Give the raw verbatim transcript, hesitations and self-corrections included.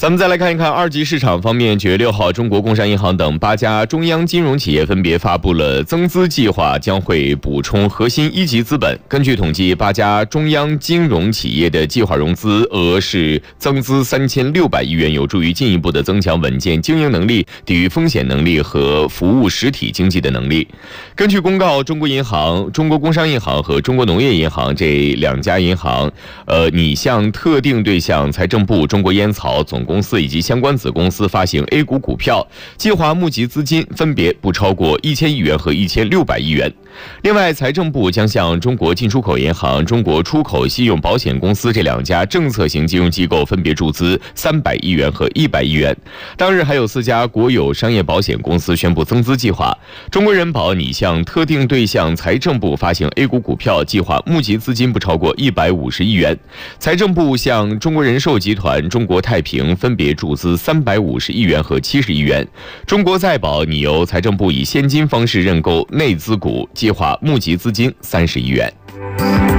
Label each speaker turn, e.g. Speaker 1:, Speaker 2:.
Speaker 1: 咱们再来看一看二级市场方面，九月六号，中国工商银行等八家中央金融企业分别发布了增资计划，将会补充核心一级资本。根据统计，八家中央金融企业的计划融资额是增资三千六百亿元，有助于进一步的增强稳健经营能力、抵御风险能力和服务实体经济的能力。根据公告，中国银行、中国工商银行和中国农业银行这两家银行，呃，拟向特定对象财政部、中国烟草总公司以及相关子公司发行 A 股股票，计划募集资金分别不超过一千亿元和一千六百亿元。另外，财政部将向中国进出口银行、中国出口信用保险公司这两家政策型金融机构分别注资三百亿元和一百亿元。当日还有四家国有商业保险公司宣布增资计划。中国人保拟向特定对象财政部发行 A 股股票，计划募集资金不超过一百五十亿元。财政部向中国人寿集团、中国太平分别注资三百五十亿元和七十亿元。中国再保拟由财政部以现金方式认购内资股，计划募集资金三十亿元。